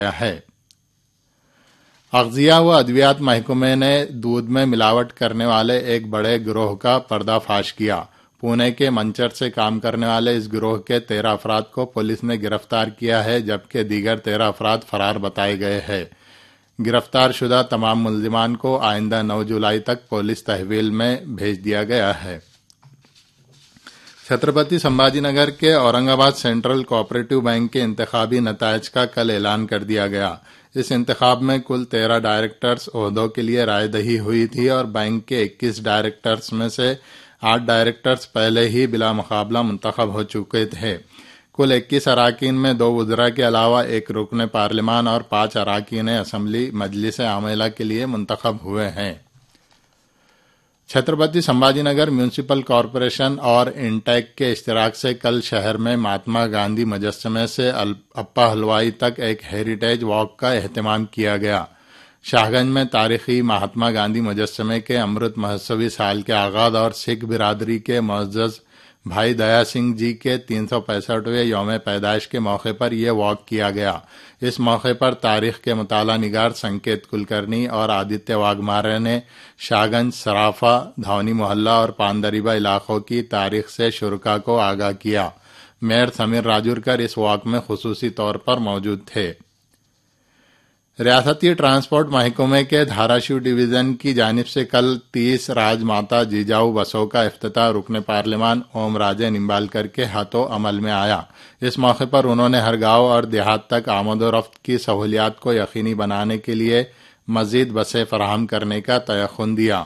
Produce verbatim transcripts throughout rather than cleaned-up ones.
गया है। अग़ज़िया व अद्वियात महकमे ने दूध में मिलावट करने वाले एक बड़े गिरोह का पर्दाफाश किया। पुणे के मंचर से काम करने वाले इस गिरोह के तेरह अफराद को पुलिस ने गिरफ्तार किया है, जबकि दीगर तेरह अफराद फरार बताए गए हैं। गिरफ्तार शुदा तमाम मुल्जिमान को आइंदा नौ जुलाई तक पुलिस तहवील में भेज दिया गया है। छत्रपति संभाजीनगर के औरंगाबाद सेंट्रल कोऑपरेटिव बैंक के इंतखाबी नतायज का कल ऐलान कर दिया गया। इस इंतखाब में कुल तेरह डायरेक्टर्स ओहदों के लिए रायदही हुई थी और बैंक के इक्कीस डायरेक्टर्स में से आठ डायरेक्टर्स पहले ही बिला मुकाबला मुंतखब हो चुके थे। कुल इक्कीस अराकीन में दो वज़रा के अलावा एक रुकन पार्लिमान और पांच अराकीन असम्बली मजलिस आमिला के लिए मुंतखब हुए हैं। छत्रपति संभाजीनगर म्यूनिसिपल कॉरपोरेशन और इंटेक के इश्तराक से कल शहर में महात्मा गांधी मुजस्समे से अप्पा हलवाई तक एक हेरिटेज वॉक का एहतमाम किया गया। शाहगंज में तारीखी महात्मा गांधी मुजस्समे के अमृत महोत्सवी साल के आगाज और सिख बिरादरी के मुअज़्ज़ज़ भाई दया सिंह जी के तीन सौ पैंसठवें यौम पैदाइश के मौके पर यह वॉक किया गया। इस मौके पर तारीख के मुताला निगार संकेत कुलकर्णी और आदित्य वाघमारे ने शाहगंज, सराफा, धौनी मोहल्ला और पानदरीबा इलाकों की तारीख से शुरका को आगाह किया। मेयर समीर राजूरकर इस वॉक में खुसूसी तौर पर मौजूद थे। रियासती ट्रांसपोर्ट महकमे के धाराशिव डिवीजन की जानिब से कल तीस राजमाता जिजाऊ बसों का इफ्तिताह रुकने पार्लिमान ओम राजे निम्बालकर के हाथों अमल में आया। इस मौके पर उन्होंने हर गांव और देहात तक आमदोरफ्त की सहूलियात को यकीनी बनाने के लिए मजीद बसें फराहम करने का तयख्खुन दिया।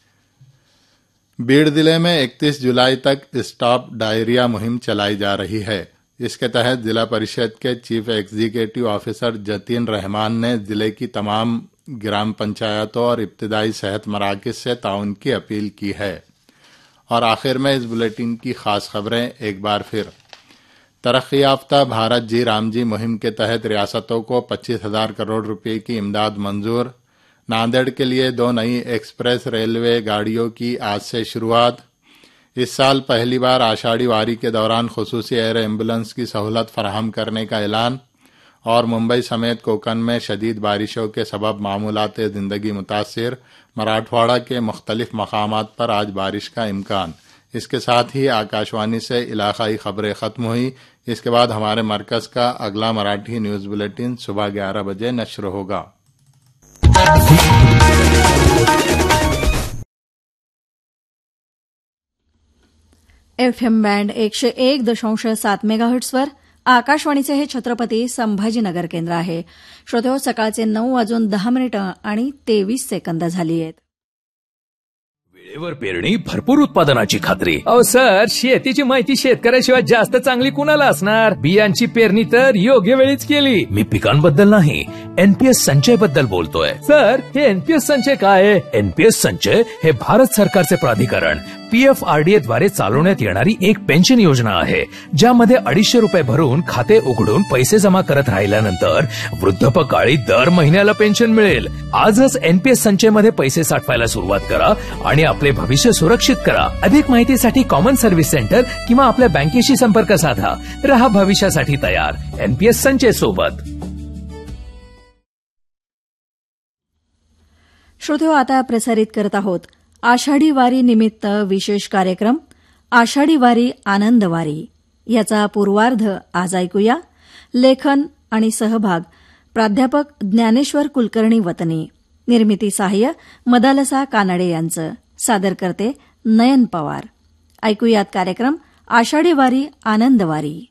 बीड़ जिले में इकतीस जुलाई तक स्टॉप डायरिया मुहिम चलाई जा रही है। इसके तहत जिला परिषद के chief executive officer Jatin Rahman ने जिले की तमाम ग्राम पंचायतों और इब्तदाई सेहत मराकज से ताउन की अपील की है। और आखिर में इस बुलेटिन की खास खबरें एक बार फिर। तरक्की याफ्ता भारत जी राम जी मुहिम के तहत रियासतों को पच्चीस हजार करोड़ रुपए की इमदाद मंजूर। नांदेड़ के लिए दो नई एक्सप्रेस रेलवे गाड़ियों की आज से शुरुआत। इस साल पहली बार आषाढ़ी वारी के दौरान खुसूसी एयर एम्बुलेंस की सहूलत फराहम करने का ऐलान। और मुंबई समेत कोकन में शदीद बारिशों के सबब मामूलात जिंदगी मुतासिर। मराठवाड़ा के मुख्तलिफ मकामात पर आज बारिश का इम्कान। इसके साथ ही आकाशवाणी से इलाकाई खबरें खत्म हुई। इसके बाद हमारे मरकज का अगला मराठी न्यूज बुलेटिन सुबह ग्यारह बजे नश्र होगा। एफएम बँड एकशे एक दशांश सात मेगाहर्ट्सवर आकाशवाणीचे हे छत्रपती संभाजीनगर केंद्र आहे. श्रोतेहो, सकाळचे नऊ वाजून दहा मिनिटं आणि तेवीस सेकंद झाली आहेत. वेळेवर पेरणी, भरपूर उत्पादनाची खात्री. अहो सर, शेतीची माहिती शेतकऱ्याशिवाय जास्त चांगली कुणाला असणार? बियांची पेरणी तर योग्य वेळीच केली. मी पिकांबद्दल नाही, एनपीएस संचय बद्दल बोलतोय. सर, हे एनपीएस संचय काय आहे? एनपीएस संचय हे भारत सरकारचे प्राधिकरण पीएफआरडीए द्वारे चालवण्यात येणारी एक पेन्शन योजना आहे, ज्यामध्ये अडीचशे रुपये भरून खाते उघडून पैसे जमा करत राहिल्यानंतर वृद्धापकाळी दर महिन्याला पेन्शन मिळेल. आजच एनपीएस संचयमध्ये पैसे साठवायला सुरुवात करा आणि आपले भविष्य सुरक्षित करा. अधिक माहितीसाठी कॉमन सर्व्हिस सेंटर किंवा आपल्या बँकेशी संपर्क साधा. रहा भविष्यासाठी तयार एनपीएस संचय सोबत. श्रोतेहो, आता प्रसारित करत आहोत आषाढी वारी निमित्त विशेष कार्यक्रम आषाढी वारी आनंद वारी. याचा पूर्वार्ध आज ऐकूया. लेखन आणि सहभाग प्राध्यापक ज्ञानेश्वर कुलकर्णी वतनी. निर्मिती सहाय्य मदालसा कानडे यांचं. सादर करते नयन पवार. ऐकूयात कार्यक्रम आषाढी वारी आनंद वारी.